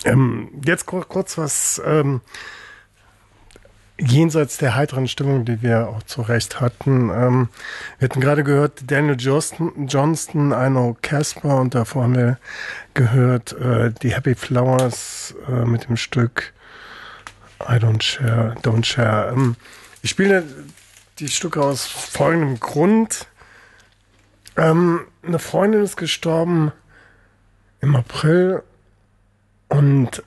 Jetzt kurz was jenseits der heiteren Stimmung, die wir auch zu Recht hatten. Wir hatten gerade gehört Daniel Johnston, I Know Casper, und davor haben wir gehört die Happy Flowers mit dem Stück I Don't Share. Ich spiele die Stücke aus folgendem Grund. Eine Freundin ist gestorben im April und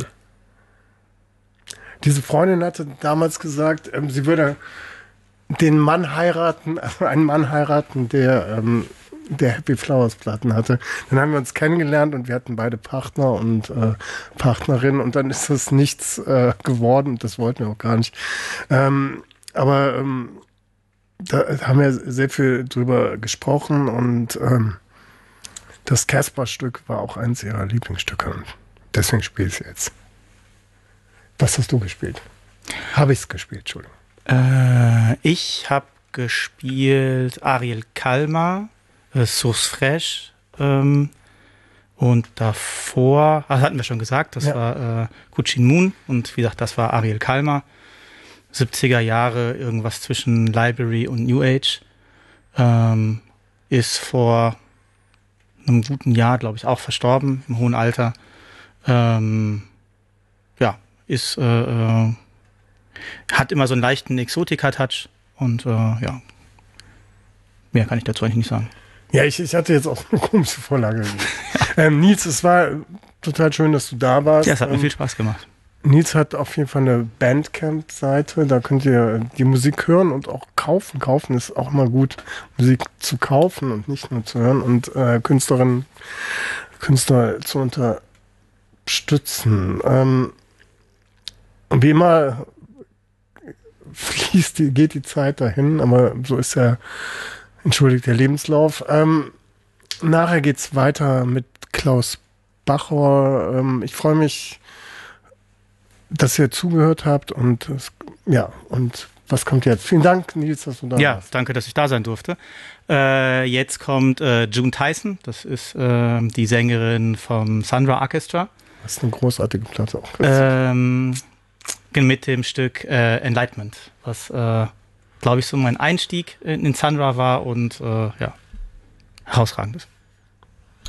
diese Freundin hatte damals gesagt, sie würde den Mann heiraten, also einen Mann heiraten, der Happy Flowers Platten hatte. Dann haben wir uns kennengelernt und wir hatten beide Partner und Partnerinnen und dann ist das nichts geworden. Das wollten wir auch gar nicht. Aber da haben wir sehr viel drüber gesprochen und das Casper-Stück war auch eins ihrer Lieblingsstücke. Und deswegen spiele ich es jetzt. Was hast du gespielt? Habe ich es gespielt, Entschuldigung. Ich habe gespielt Ariel Kalma, Sauce Fraîche, und davor, das hatten wir schon gesagt, das war Kuchin Moon und wie gesagt, das war Ariel Kalma. 70er Jahre, irgendwas zwischen Library und New Age. Ist vor einem guten Jahr, glaube ich, auch verstorben, im hohen Alter. Ist hat immer so einen leichten Exotika-Touch und mehr kann ich dazu eigentlich nicht sagen. Ja, ich hatte jetzt auch eine komische Vorlage. Nils, es war total schön, dass du da warst. Ja, es hat mir viel Spaß gemacht. Nils hat auf jeden Fall eine Bandcamp-Seite, da könnt ihr die Musik hören und auch kaufen. Kaufen ist auch mal gut, Musik zu kaufen und nicht nur zu hören und Künstler zu unterstützen. Und wie immer geht die Zeit dahin, aber so ist ja, entschuldigt, der Lebenslauf. Nachher geht's weiter mit Klaus Bachor. Ich freue mich, dass ihr zugehört habt und was kommt jetzt? Vielen Dank, Nils, dass du da warst. Ja, danke, dass ich da sein durfte. Jetzt kommt June Tyson, das ist die Sängerin vom Sandra Orchestra. Das ist eine großartige Platte auch. Mit dem Stück Enlightenment, was, glaube ich, so mein Einstieg in Sandra war und herausragend ist.